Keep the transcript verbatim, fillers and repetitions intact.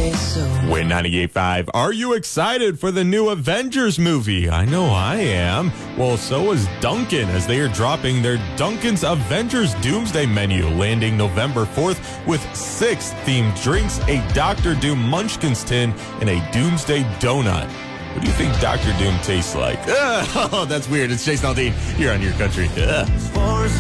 say so. Win ninety-eight point five. Are you excited for the new Avengers movie? I know I am. Well, so is Dunkin', as they are dropping their Dunkin's Avengers Doomsday menu, landing November fourth with six themed drinks, a Doctor Doom Munchkins tin, and a Doomsday donut. What do you think Doctor Doom tastes like? Ugh, oh, that's weird. It's Jason Aldean here on Your Country. Ugh.